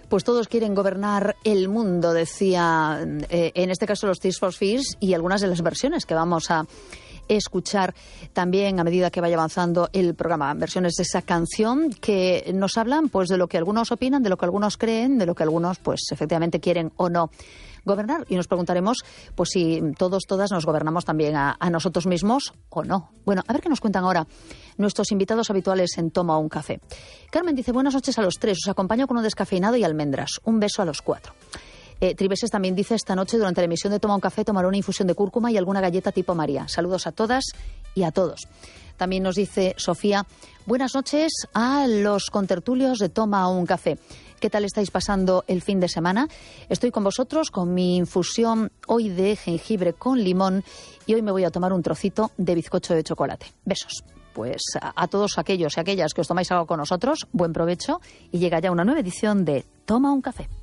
Pues todos quieren gobernar el mundo, decía en este caso los Tears for Fears, y algunas de las versiones que vamos a escuchar también a medida que vaya avanzando el programa. Versiones de esa canción que nos hablan pues de lo que algunos opinan, de lo que algunos creen, de lo que algunos pues efectivamente quieren o no gobernar. Y nos preguntaremos pues si todas nos gobernamos también a nosotros mismos o no. Bueno, a ver qué nos cuentan ahora nuestros invitados habituales en Toma un Café. Carmen dice: buenas noches a los tres, os acompaño con un descafeinado y almendras. Un beso a los cuatro. Tribeses también dice: esta noche durante la emisión de Toma un Café tomaré una infusión de cúrcuma y alguna galleta tipo María. Saludos a todas y a todos. También nos dice Sofía: buenas noches a los contertulios de Toma un Café. ¿Qué tal estáis pasando el fin de semana? Estoy con vosotros con mi infusión hoy de jengibre con limón y hoy me voy a tomar un trocito de bizcocho de chocolate. Besos. Pues a todos aquellos y aquellas que os tomáis algo con nosotros, buen provecho y llega ya una nueva edición de Toma un Café.